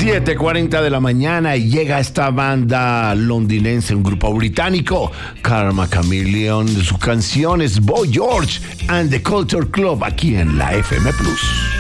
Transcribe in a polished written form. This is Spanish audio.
7:40 de la mañana y llega esta banda londinense, un grupo británico, Karma Chameleon. Su canción es Boy George and the Culture Club, aquí en la FM Plus.